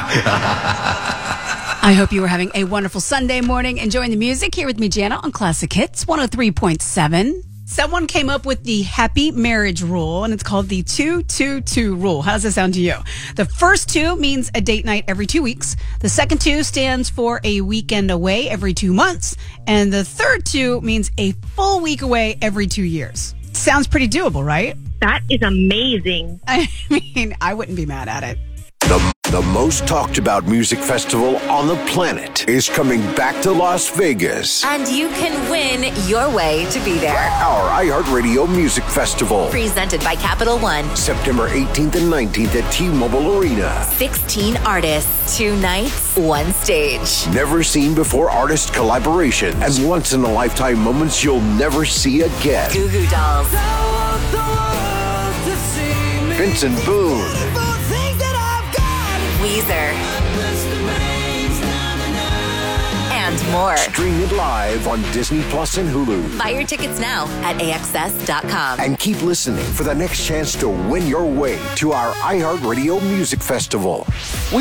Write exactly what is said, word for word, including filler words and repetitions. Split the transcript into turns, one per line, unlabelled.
I hope you are having a wonderful Sunday morning, enjoying the music here with me, Jana, on Classic Hits one oh three point seven. Someone came up with the happy marriage rule, and it's called the two two two rule. How does that sound to you? The first two means a date night every two weeks. The second two stands for a weekend away every two months. And the third two means a full week away every two years. Sounds pretty doable, right?
That is amazing.
I mean, I wouldn't be mad at it.
The, the most talked about music festival on the planet is coming back to Las Vegas.
And you can win your way to be there.
Our iHeartRadio Music Festival.
Presented by Capital One.
September eighteenth and nineteenth at T-Mobile Arena.
sixteen artists, two nights, one stage.
Never seen before artist collaborations and once-in-a-lifetime moments you'll never see again.
Goo Goo Dolls.
Vincent Boone.
Weezer. And more.
Stream it live on Disney Plus and Hulu.
Buy your tickets now at A X S dot com.
And keep listening for the next chance to win your way to our iHeartRadio Music Festival.